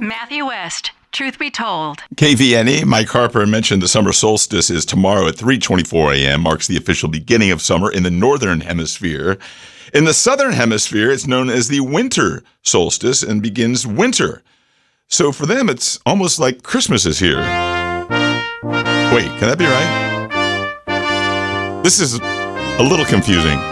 Matthew West, Truth Be Told. KVNE, Mike Harper mentioned the summer solstice is tomorrow at 3:24 a.m., marks the official beginning of summer in the northern hemisphere. In the southern hemisphere, it's known as the winter solstice and begins winter. So for them, it's almost like Christmas is here. Wait, can that be right? This is a little confusing.